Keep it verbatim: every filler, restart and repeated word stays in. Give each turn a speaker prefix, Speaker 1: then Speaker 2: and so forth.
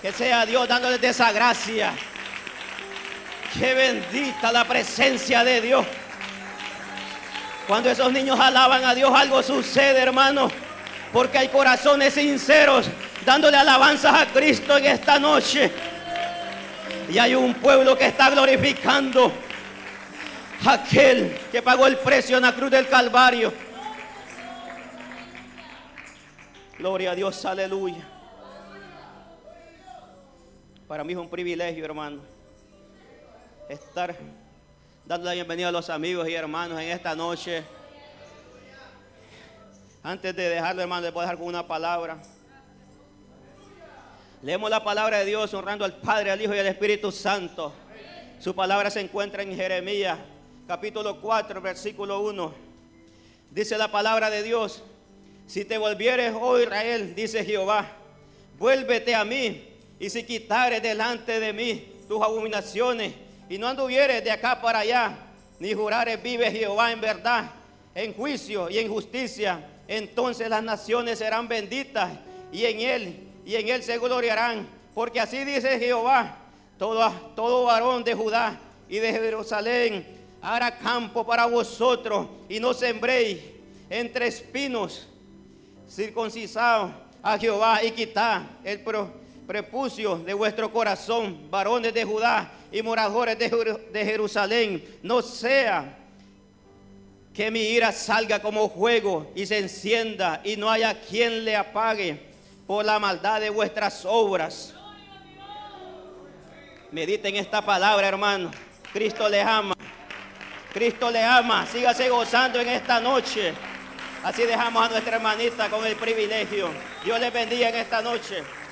Speaker 1: Que sea Dios dándoles de esa gracia. Qué bendita la presencia de Dios. Cuando esos niños alaban a Dios, algo sucede, hermano. Porque hay corazones sinceros dándole alabanzas a Cristo en esta noche. Y hay un pueblo que está glorificando a aquel que pagó el precio en la cruz del Calvario. Gloria a Dios, aleluya. Para mí es un privilegio, hermano, estar dando la bienvenida a los amigos y hermanos en esta noche. Antes de dejarlo, hermano, les voy a dejar con una palabra. Leemos la palabra de Dios honrando al Padre, al Hijo y al Espíritu Santo. Su palabra se encuentra en Jeremías, capítulo cuatro, versículo uno. Dice la palabra de Dios: si te volvieres, oh Israel, dice Jehová, vuélvete a mí, y si quitares delante de mí tus abominaciones, y no anduvieres de acá para allá, ni jurares, vive Jehová en verdad, en juicio y en justicia, entonces las naciones serán benditas, y en él, y en él se gloriarán, porque así dice Jehová, todo, todo varón de Judá y de Jerusalén hará campo para vosotros, y no sembréis entre espinos, circuncidaos a Jehová, y quitad el pro, prepucio de vuestro corazón, varones de Judá y moradores de, de Jerusalén, no sea que mi ira salga como fuego y se encienda, y no haya quien le apague por la maldad de vuestras obras. Mediten esta palabra, hermano. Cristo les ama. Cristo les ama. Sígase gozando en esta noche. Así dejamos a nuestra hermanita con el privilegio. Dios les bendiga en esta noche.